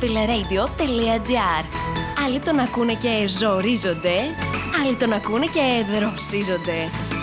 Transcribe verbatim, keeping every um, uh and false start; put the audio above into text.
spilleradio τελεία gr. Άλλοι τον ακούνε και ζορίζονται, άλλοι τον ακούνε και δροσίζονται.